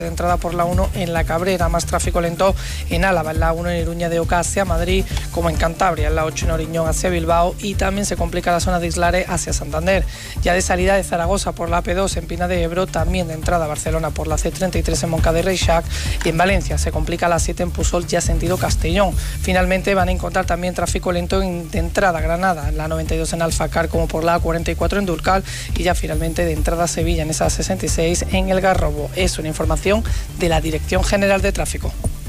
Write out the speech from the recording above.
de entrada por la 1 en la Cabrera, más tráfico lento en Álava, en la 1 en Iruña de Oca hacia Madrid, como en Cantabria, en la 8 en Oriñón hacia Bilbao, y también se complica la zona de Islare hacia Santander. Ya de salida de Zaragoza por la AP2 en Pina de Ebro, también de entrada a Barcelona por la C33 en Moncada y Reixac, y en Valencia se complica la 7 en Pusol ya sentido Castellón. Finalmente van a encontrar también tráfico lento de entrada a Granada, en la 92 en Alfacar, como por la A44 en Durcal, y ya finalmente de entrada a Sevilla en esa 66 en El Garrobo. Es una información de la Dirección General de Tráfico.